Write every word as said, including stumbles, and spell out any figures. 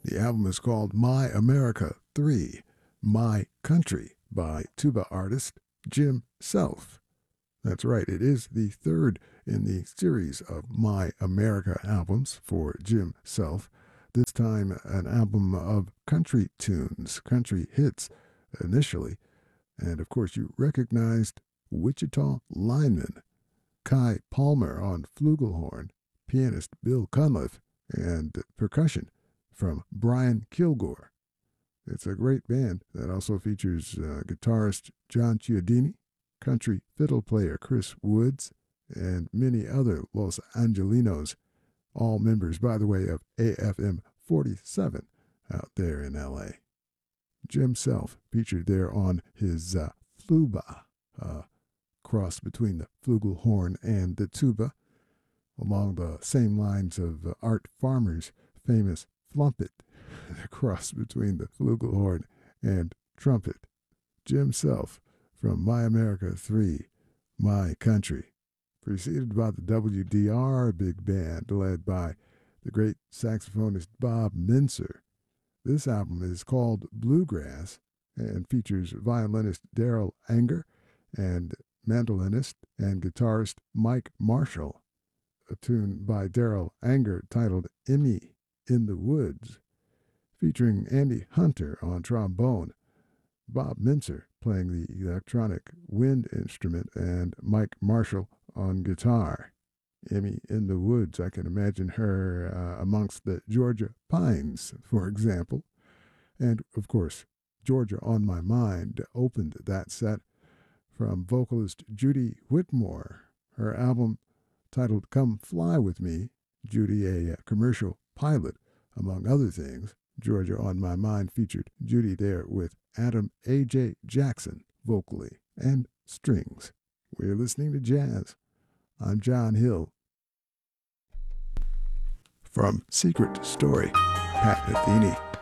The album is called My America three, My Country by tuba artist Jim Self. That's right, it is the third in the series of My America albums for Jim Self. This time an album of country tunes, country hits initially. And of course you recognized Wichita Lineman, Kai Palmer on flugelhorn, pianist Bill Cunliffe, and percussion from Brian Kilgore. It's a great band that also features uh, guitarist John Chiodini, country fiddle player Chris Woods, and many other Los Angelinos, all members, by the way, of A F M forty-seven out there in L A. Jim Self featured there on his uh, Fluba, uh, cross between the flugelhorn and the tuba, along the same lines of uh, Art Farmer's famous Flumpet, the cross between the flugelhorn and trumpet. Jim Self from My America three, My Country, preceded by the W D R big band led by the great saxophonist Bob Mincer. This album is called Bluegrass and features violinist Darrell Anger and mandolinist and guitarist Mike Marshall. A tune by Darrell Anger titled Emmy in the Woods, featuring Andy Hunter on trombone, Bob Mincer playing the electronic wind instrument, and Mike Marshall on guitar. Emmy in the Woods, I can imagine her uh, amongst the Georgia Pines, for example. And, of course, Georgia on My Mind opened that set from vocalist Judy Whitmore. Her album titled Come Fly With Me, Judy a commercial pilot, among other things. Georgia on My Mind featured Judy there with Adam A J Jackson vocally and strings. We're listening to jazz. I'm John Hill. From Secret Story, Pat Metheny.